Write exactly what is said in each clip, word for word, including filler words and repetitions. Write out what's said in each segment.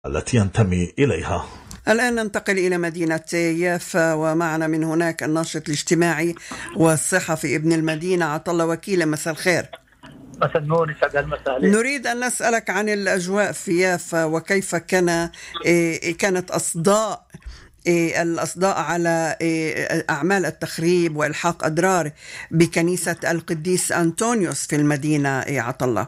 التي ينتمي إليها. الآن ننتقل إلى مدينة يافا، ومعنا من هناك الناشط الاجتماعي والصحفي ابن المدينة عطلة وكيلة. مساء الخير. مساء النور، يسعد هالمساء. نريد أن نسألك عن الأجواء في يافا، وكيف كان كانت أصداء الأصداء على أعمال التخريب وإلحاق أضرار بكنيسة القديس أنطونيوس في المدينة عطلة.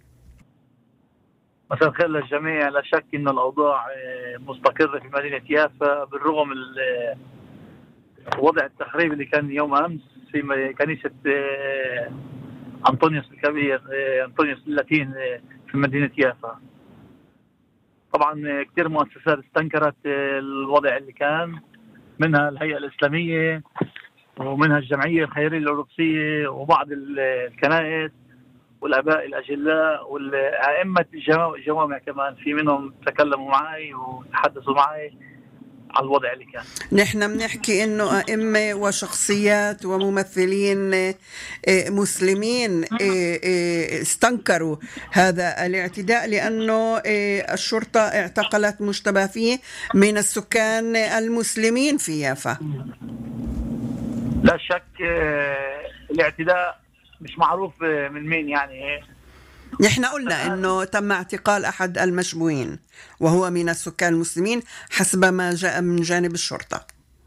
مساء الخير للجميع. لا شك أن الأوضاع مستقرة في مدينة يافا بالرغم من وضع التخريب اللي كان يوم أمس في كنيسة أنطونيوس الكبير، أنطونيوس اللاتين في مدينة يافا. طبعا كثير مؤسسات استنكرت الوضع اللي كان، منها الهيئة الإسلامية ومنها الجمعية الخيرية الأوروبية وبعض الكنائس والآباء الأجلاء والأئمة الجوامع كمان، في منهم تكلموا معي وتحدثوا معي على الوضع اللي كان. نحن بنحكي إنه أئمة وشخصيات وممثلين مسلمين استنكروا هذا الاعتداء، لأنه الشرطة اعتقلت مشتبه فيه من السكان المسلمين في يافا. لا شك الاعتداء مش معروف من مين، يعني نحن قلنا انه تم اعتقال احد المشبوهين وهو من السكان المسلمين حسب ما جاء من جانب الشرطة.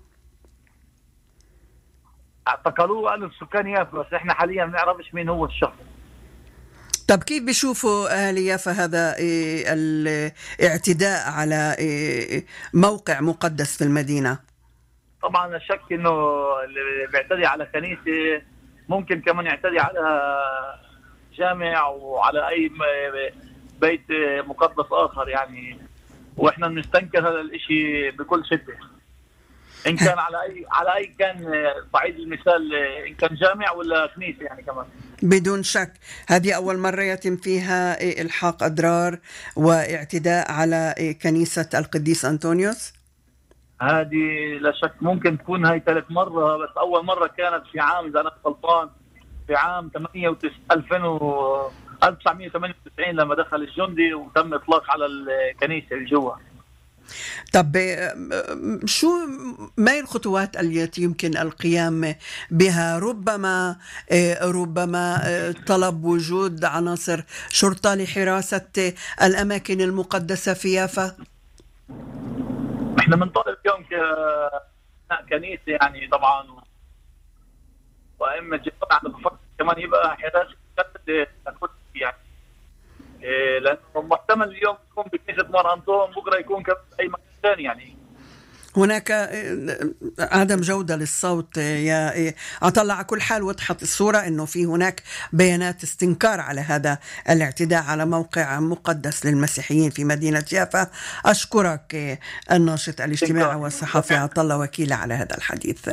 اعتقلوه قالوا السكان يافا، بس احنا حاليا ما نعرفش مين هو الشخص. طب كيف بيشوفوا اهل يافا هذا الاعتداء على موقع مقدس في المدينة؟ طبعا لا شك انه اللي بيعتدي على كنيسة ممكن كمان يعتدي على جامع وعلى أي بيت مقدس آخر يعني، وإحنا بنستنكر هذا الإشي بكل شدة، إن كان على أي على أي كان صعيد المثال، إن كان جامع ولا كنيسة يعني كمان. بدون شك هذه أول مرة يتم فيها إلحاق أضرار واعتداء على كنيسة القديس أنطونيوس. هذه لا شك ممكن تكون هاي ثالث مرة، بس أول مرة كانت في عام إذا أنا غلطان في عام ألفين وتسعمية وثمانية وتسعين لما دخل الجندي وتم إطلاق على الكنيسة الجوا. طب شو ما الخطوات التي يمكن القيام بها؟ ربما ربما طلب وجود عناصر شرطة لحراسة الأماكن المقدسة في يافا. احنا بنطالب اليوم كنيسة يعني طبعا وأئمة الجماعة، أنا بفكر كمان يبقى حراسة يعني إيه، لأنه محتمل اليوم يكون بكنيسة مار أنطون، بكرة يكون أي مكان ثاني يعني. هناك عدم جودة للصوت يا عطلة. على كل حال وضحت الصورة أنه في هناك بيانات استنكار على هذا الاعتداء على موقع مقدس للمسيحيين في مدينة يافا. أشكرك الناشط الاجتماعي والصحفي عطلة وكيلة على هذا الحديث.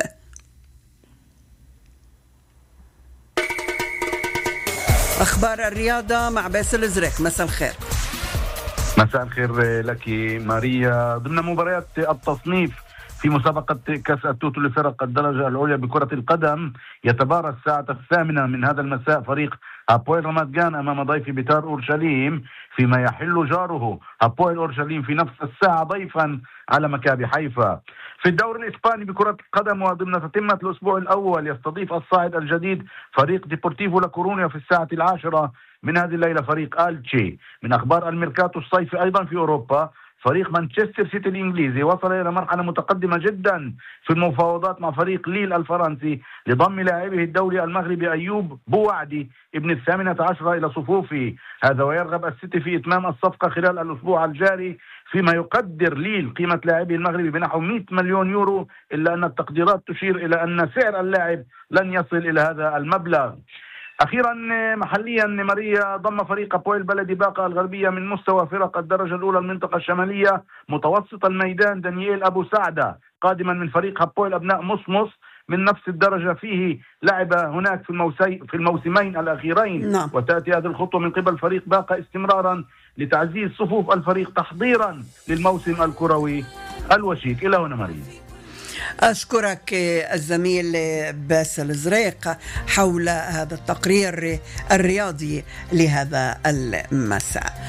أخبار الرياضة مع باسل الزريق. مساء الخير. مساء الخير لك ماريا. ضمن مباريات التصنيف في مسابقة كأس التوتو لفرق الدرجة العليا بكرة القدم، يتبارى الساعة الثامنة من هذا المساء فريق هابويل رمات جان أمام ضيف بيتار أورشليم، فيما يحل جاره هابويل أورشليم في نفس الساعة ضيفا على مكابي حيفا. في الدوري الإسباني بكرة القدم وضمن تتمة الأسبوع الأول، يستضيف الصاعد الجديد فريق ديبورتيفو لاكورونيا في الساعة العاشرة من هذه الليلة فريق ألتشي. من أخبار الميركاتو الصيفي أيضا في أوروبا، فريق مانشستر سيتي الإنجليزي وصل إلى مرحلة متقدمة جدا في المفاوضات مع فريق ليل الفرنسي لضم لاعبه الدولي المغربي أيوب بوعدي ابن الثامنة عشرة إلى صفوفه. هذا ويرغب السيتي في إتمام الصفقة خلال الأسبوع الجاري، فيما يقدر ليل قيمة لاعبه المغربي بنحو مئة مليون يورو، إلا أن التقديرات تشير إلى أن سعر اللاعب لن يصل إلى هذا المبلغ. أخيرا محليا ماريا، ضم فريق هابويل بلدي باقة الغربية من مستوى فرق الدرجة الأولى المنطقة الشمالية متوسط الميدان دانييل أبو سعدة، قادما من فريق هابويل أبناء مصمص من نفس الدرجة، فيه لعب هناك في الموسي في الموسمين الأخيرين. نعم. وتأتي هذه الخطوة من قبل فريق باقة استمرارا لتعزيز صفوف الفريق تحضيرا للموسم الكروي الوشيك. إلى هنا ماريا. أشكرك الزميل باسل الزريق حول هذا التقرير الرياضي لهذا المساء.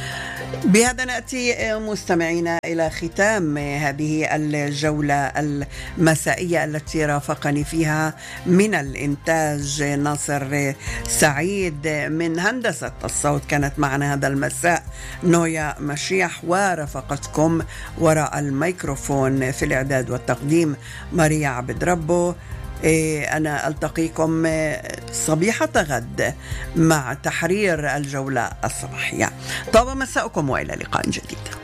بهذا نأتي مستمعينا إلى ختام هذه الجولة المسائية التي رافقني فيها من الإنتاج ناصر سعيد، من هندسة الصوت كانت معنا هذا المساء نويا مشيح، ورافقتكم وراء الميكروفون في الإعداد والتقديم ماريا عبد ربه. أنا ألتقيكم صبيحة غد مع تحرير الجولة الصباحية. طاب مساءكم وإلى لقاء جديد.